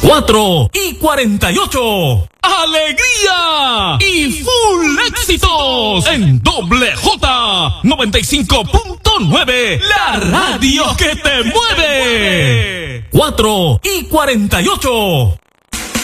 4:48. ¡Alegría! Y full éxitos en Doble J 95.9, la radio que te mueve. 4:48.